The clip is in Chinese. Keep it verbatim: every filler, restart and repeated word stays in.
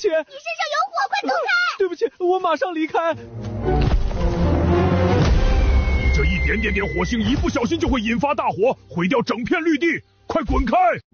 起。你身上有火，快走开！ 呃、对不起，我马上离开。 这一点点点火星，一不小心就会引发大火，毁掉整片绿地，快滚开！